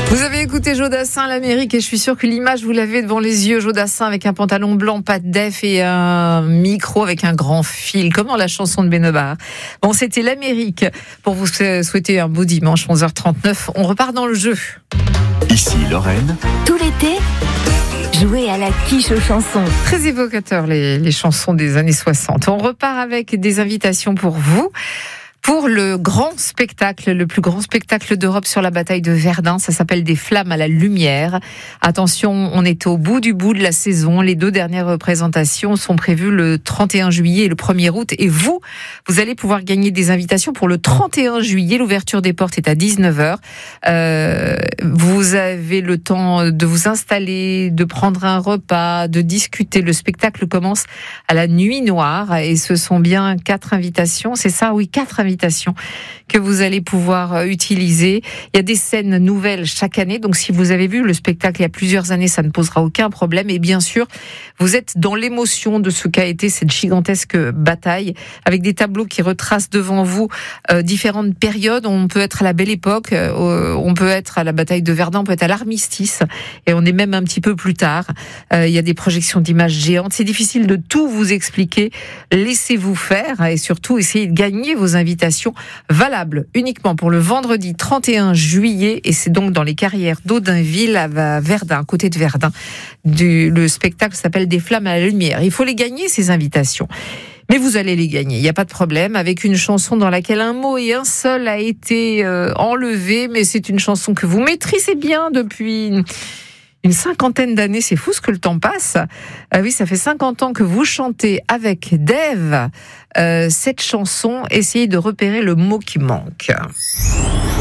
Vous avez écouté Jodassin, l'Amérique, et je suis sûre que l'image, vous l'avez devant les yeux. Jodassin avec un pantalon blanc, pas de def et un micro avec un grand fil, comme dans la chanson de Benabar. Bon, c'était l'Amérique. Pour vous souhaiter un beau dimanche, 11h39. On repart dans le jeu. Ici Lorraine. Tout l'été, jouez à la quiche aux chansons. Très évocateur, les chansons des années 60. On repart avec des invitations pour vous. Pour le grand spectacle, le plus grand spectacle d'Europe sur la bataille de Verdun, ça s'appelle Des flammes à la lumière. Attention, on est au bout de la saison. Les 2 dernières représentations sont prévues le 31 juillet et le 1er août. Et vous allez pouvoir gagner des invitations pour le 31 juillet. L'ouverture des portes est à 19h. Vous avez le temps de vous installer, de prendre un repas, de discuter. Le spectacle commence à la nuit noire et ce sont bien 4 invitations. C'est ça, oui, 4 invitations que vous allez pouvoir utiliser. Il y a des scènes nouvelles chaque année, donc si vous avez vu le spectacle il y a plusieurs années, ça ne posera aucun problème. Et bien sûr, vous êtes dans l'émotion de ce qu'a été cette gigantesque bataille, avec des tableaux qui retracent devant vous différentes périodes. On peut être à la Belle Époque, on peut être à la bataille de Verdun, on peut être à l'armistice, et on est même un petit peu plus tard. Il y a des projections d'images géantes. C'est difficile de tout vous expliquer. Laissez-vous faire et surtout essayez de gagner vos invitations valables uniquement pour le vendredi 31 juillet, et c'est donc dans les carrières d'Audinville à Verdun, à côté de Verdun. Le spectacle s'appelle Des flammes à la lumière. Il faut les gagner, ces invitations. Mais vous allez les gagner, il n'y a pas de problème, avec une chanson dans laquelle un mot et un seul a été enlevé, mais c'est une chanson que vous maîtrisez bien depuis une 50aine d'années. C'est fou ce que le temps passe. Oui, ça fait 50 ans que vous chantez avec Dave cette chanson. Essayez de repérer le mot qui manque.